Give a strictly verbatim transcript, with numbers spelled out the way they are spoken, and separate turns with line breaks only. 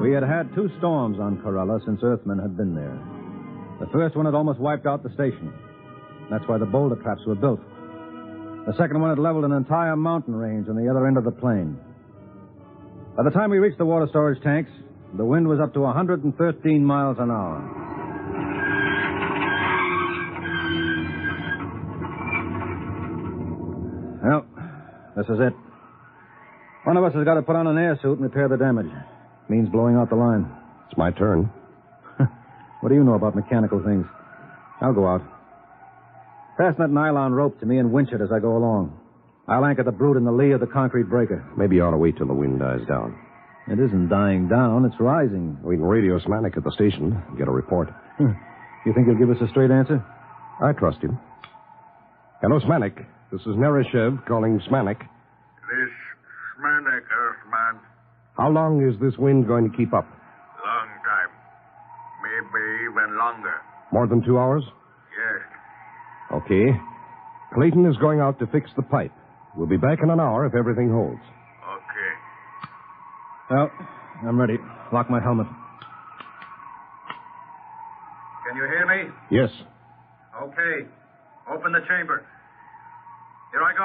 We had had two storms on Corella since Earthmen had been there. The first one had almost wiped out the station. That's why the boulder traps were built. The second one had leveled an entire mountain range on the other end of the plain. By the time we reached the water storage tanks, the wind was up to one hundred thirteen miles an hour. Well, this is it. One of us has got to put on an air suit and repair the damage. Means blowing out the line.
It's my turn.
What do you know about mechanical things? I'll go out. Fasten that nylon rope to me and winch it as I go along. I'll anchor the brute in the lee of the concrete breaker.
Maybe you ought to wait till the wind dies down.
It isn't dying down. It's rising.
We can radio Smanik at the station and get a report.
You think he'll give us a straight answer?
I trust him. Hello, Smanik. This is Nereshev calling Smanik.
This Smanik, Earthman.
How long is this wind going to keep up?
Long time. Maybe even longer.
More than two hours?
Yes.
Okay. Clayton is going out to fix the pipe. We'll be back in an hour if everything holds.
Okay.
Well, I'm ready. Lock my helmet.
Can you hear me?
Yes.
Okay. Open the chamber. Here I go.